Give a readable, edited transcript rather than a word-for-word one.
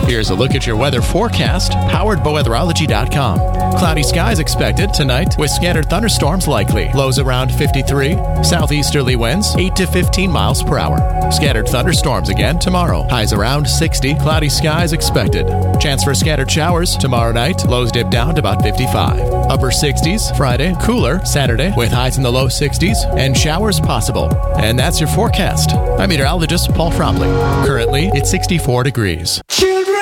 Here's a look at your weather forecast, powered by weatherology.com. Cloudy skies expected tonight with scattered thunderstorms likely. Lows around 53. Southeasterly winds 8 to 15 miles per hour. Scattered thunderstorms again tomorrow. Highs around 60. Cloudy skies expected. Chance for scattered showers tomorrow night. Lows dip down to about 55. Upper 60s Friday. Cooler Saturday with highs in the low 60s and showers possible. And that's your forecast. I'm meteorologist Paul Fromley. Currently, it's 64 degrees.